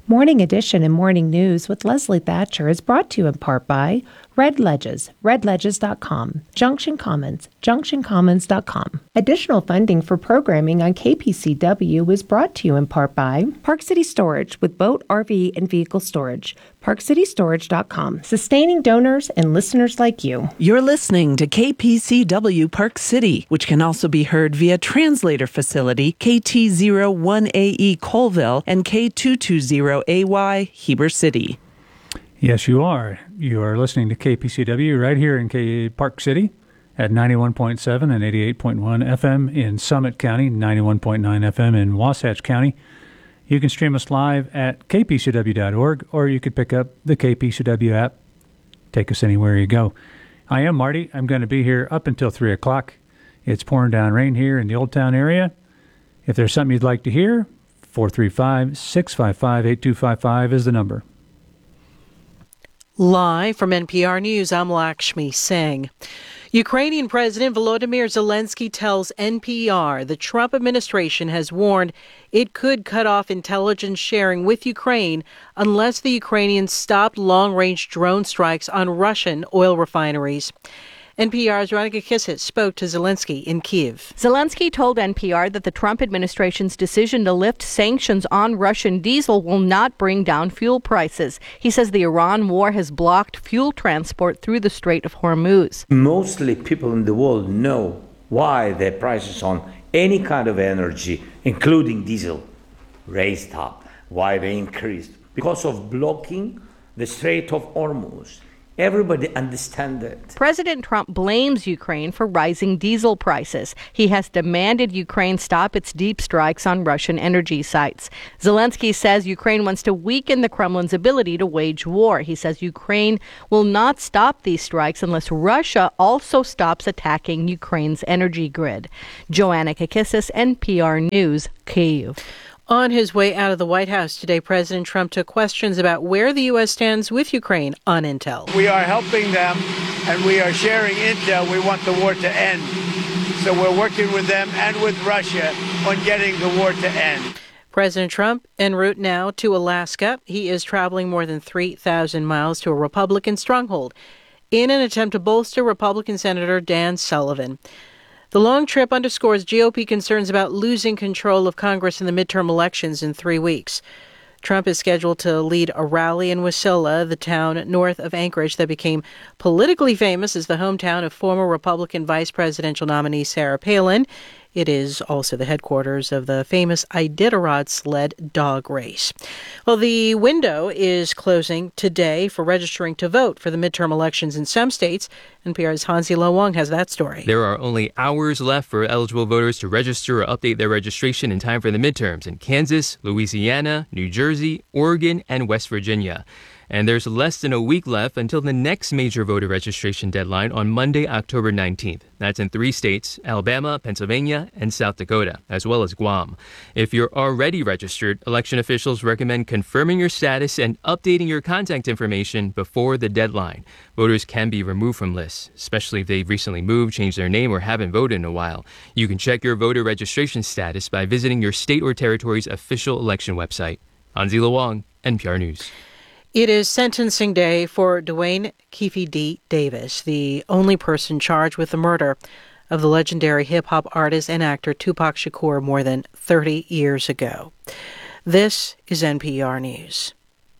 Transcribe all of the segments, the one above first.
Morning Edition and Morning News with Leslie Thatcher is brought to you in part by Red Ledges, redledges.com, Junction Commons, junctioncommons.com. Additional funding for programming on KPCW is brought to you in part by Park City Storage with boat, RV, and vehicle storage, parkcitystorage.com, sustaining donors and listeners like you. You're listening to KPCW Park City, which can also be heard via translator facility KT01AE Colville and K220AY Heber City. Yes, you are. You are listening to KPCW right here in Park City at 91.7 and 88.1 FM in Summit County, 91.9 FM in Wasatch County. You can stream us live at kpcw.org, or you could pick up the KPCW app. Take us anywhere you go. I am Marty. I'm going to be here up until 3 o'clock. It's pouring down rain here in the Old Town area. If there's something you'd like to hear, 435-655-8255 is the number. Live from NPR News, I'm Lakshmi Singh. Ukrainian President Volodymyr Zelensky tells NPR the Trump administration has warned it could cut off intelligence sharing with Ukraine unless the Ukrainians stopped long-range drone strikes on Russian oil refineries. NPR's Veronica Kissett spoke to Zelensky in Kyiv. Zelensky told NPR that the Trump administration's decision to lift sanctions on Russian diesel will not bring down fuel prices. He says the Iran war has blocked fuel transport through the Strait of Hormuz. Mostly people in the world know why the prices on any kind of energy, including diesel, raised up, why they increased. Because of blocking the Strait of Hormuz. Everybody understands it. President Trump blames Ukraine for rising diesel prices. He has demanded Ukraine stop its deep strikes on Russian energy sites. Zelensky says Ukraine wants to weaken the Kremlin's ability to wage war. He says Ukraine will not stop these strikes unless Russia also stops attacking Ukraine's energy grid. Joanna Kakissis, NPR News, Kyiv. On his way out of the White House today, President Trump took questions about where the U.S. stands with Ukraine on intel. We are helping them, and we are sharing intel. We want the war to end. So we're working with them and with Russia on getting the war to end. President Trump en route now to Alaska. He is traveling more than 3,000 miles to a Republican stronghold in an attempt to bolster Republican Senator Dan Sullivan. The long trip underscores GOP concerns about losing control of Congress in the midterm elections in 3 weeks. Trump is scheduled to lead a rally in Wasilla, the town north of Anchorage that became politically famous as the hometown of former Republican vice presidential nominee Sarah Palin. It is also the headquarters of the famous Iditarod sled dog race. Well, the window is closing today for registering to vote for the midterm elections in some states. NPR's Hansi Lo Wang has that story. There are only hours left for eligible voters to register or update their registration in time for the midterms in Kansas, Louisiana, New Jersey, Oregon, and West Virginia. And there's less than a week left until the next major voter registration deadline on Monday, October 19th. That's in 3 states, Alabama, Pennsylvania, and South Dakota, as well as Guam. If you're already registered, election officials recommend confirming your status and updating your contact information before the deadline. Voters can be removed from lists, especially if they've recently moved, changed their name, or haven't voted in a while. You can check your voter registration status by visiting your state or territory's official election website. Hansi Lo Wang, NPR News. It is sentencing day for Duane Keffe D. Davis, the only person charged with the murder of the legendary hip-hop artist and actor Tupac Shakur more than 30 years ago. This is NPR News.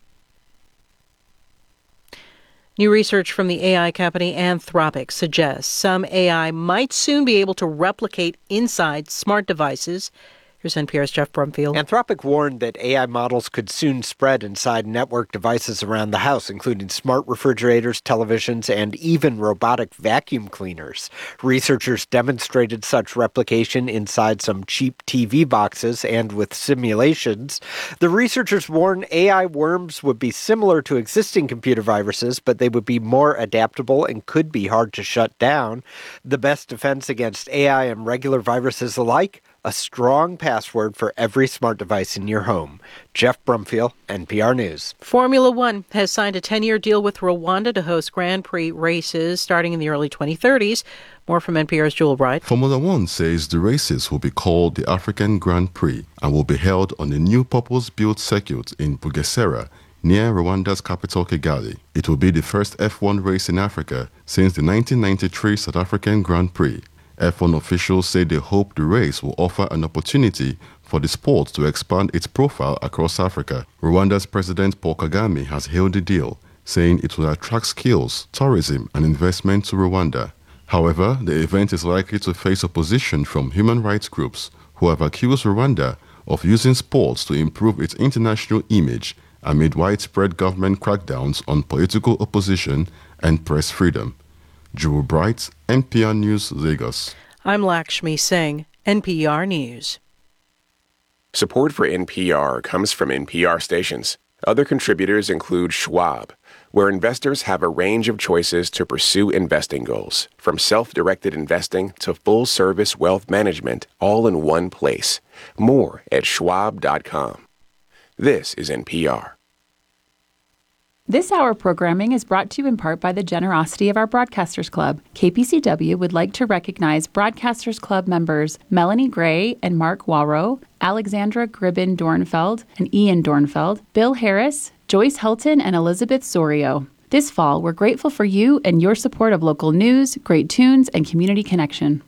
New research from the AI company Anthropic suggests some AI might soon be able to replicate inside smart devices. Here's NPR's Jeff Brumfield. Anthropic warned that AI models could soon spread inside network devices around the house, including smart refrigerators, televisions, and even robotic vacuum cleaners. Researchers demonstrated such replication inside some cheap TV boxes and with simulations. The researchers warn AI worms would be similar to existing computer viruses, but they would be more adaptable and could be hard to shut down. The best defense against AI and regular viruses alike? a strong password for every smart device in your home. Jeff Brumfield, NPR News. Formula One has signed a 10-year deal with Rwanda to host Grand Prix races starting in the early 2030s. More from NPR's Jewel Bride. Formula One says the races will be called the African Grand Prix and will be held on a new purpose-built circuit in Bugesera, near Rwanda's capital Kigali. It will be the first F1 race in Africa since the 1993 South African Grand Prix. F1 officials say they hope the race will offer an opportunity for the sport to expand its profile across Africa. Rwanda's President Paul Kagame has hailed the deal, saying it will attract skills, tourism, and investment to Rwanda. However, the event is likely to face opposition from human rights groups who have accused Rwanda of using sports to improve its international image amid widespread government crackdowns on political opposition and press freedom. Jewel Bright, NPR News, Lagos. I'm Lakshmi Singh, NPR News. Support for NPR comes from NPR stations. Other contributors include Schwab, where investors have a range of choices to pursue investing goals, from self-directed investing to full-service wealth management, all in one place. More at schwab.com. This is NPR. This hour programming is brought to you in part by the generosity of our Broadcasters Club. KPCW would like to recognize Broadcasters Club members Melanie Gray and Mark Warrow, Alexandra Gribben Dornfeld and Ian Dornfeld, Bill Harris, Joyce Helton, and Elizabeth Sorio. This fall, we're grateful for you and your support of local news, great tunes, and community connection.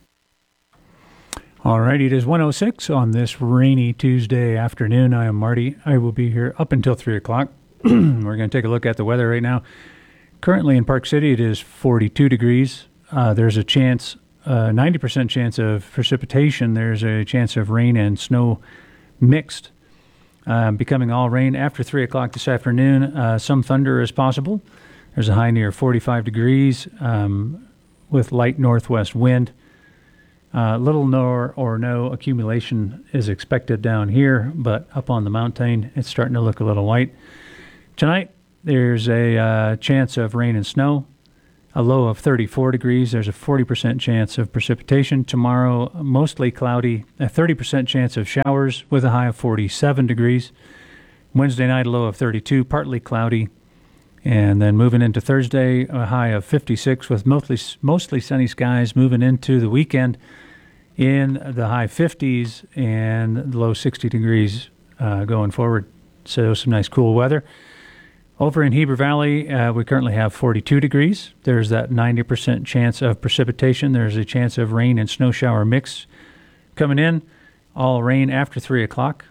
All right, it is 1:06 on this rainy Tuesday afternoon. I am Marty. I will be here up until 3 o'clock. We're going to take a look at the weather right now. Currently in Park City, it is 42 degrees. There's a chance, 90% chance of precipitation. There's a chance of rain and snow mixed, becoming all rain after 3 o'clock this afternoon. Some thunder is possible. There's a high near 45 degrees with light northwest wind. Little or no accumulation is expected down here, but up on the mountain, it's starting to look a little white. Tonight, there's a chance of rain and snow, a low of 34 degrees. There's a 40% chance of precipitation. Tomorrow, mostly cloudy, a 30% chance of showers with a high of 47 degrees. Wednesday night, a low of 32, partly cloudy. And then moving into Thursday, a high of 56 with mostly sunny skies. Moving into the weekend in the high 50s and low 60 degrees going forward. So some nice cool weather. Over in Heber Valley, we currently have 42 degrees. There's that 90% chance of precipitation. There's a chance of rain and snow shower mix coming in. All rain after 3 o'clock.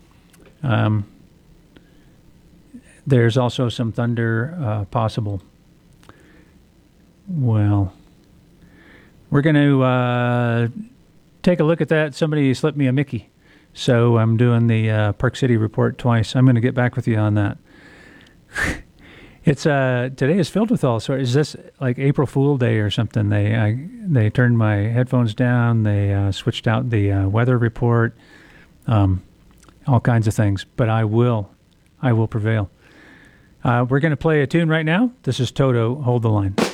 There's also some thunder possible. Well, we're going to take a look at that. Somebody slipped me a Mickey, so I'm doing the Park City report twice. I'm going to get back with you on that. It's today is filled with all sorts. Is this like April Fool Day or something? They turned my headphones down. They switched out the weather report. All kinds of things. But I will prevail. We're going to play a tune right now. This is Toto. Hold the line.